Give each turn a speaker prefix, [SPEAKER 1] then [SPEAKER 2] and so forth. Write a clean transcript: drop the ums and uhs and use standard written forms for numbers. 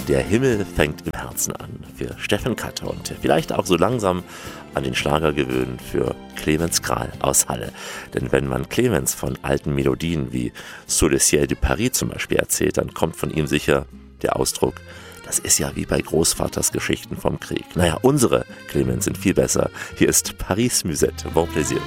[SPEAKER 1] Der Himmel fängt im Herzen an für Steffen Katte und vielleicht auch so langsam an den Schlager gewöhnen für Clemens Kral aus Halle. Denn wenn man Clemens von alten Melodien wie Sous le ciel de Paris zum Beispiel erzählt, dann kommt von ihm sicher der Ausdruck: Das ist ja wie bei Großvaters Geschichten vom Krieg. Naja, unsere Clemens sind viel besser. Hier ist Paris Musette. Bon plaisir.